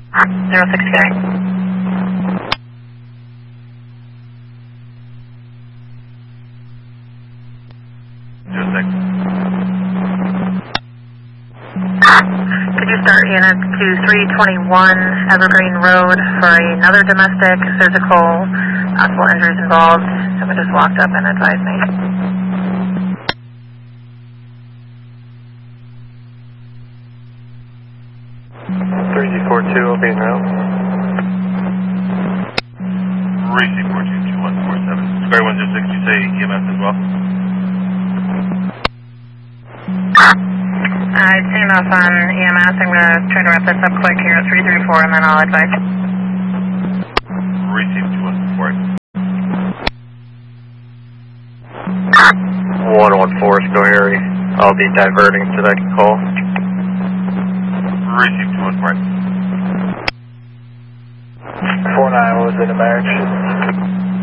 06 Gary. Could you start unit to 321 Evergreen Road for another domestic surgical, possible injuries involved? Someone just walked up and advised me. 3042 will be en route. Racing 422147. Square 106, you say EMS as well? I'd seen enough on EMS. I'm going to try to wrap this up quick here at 334 and then I'll advise. Racing 114 Scohary. I'll be diverting to that call. Racing 214. 49 was in American.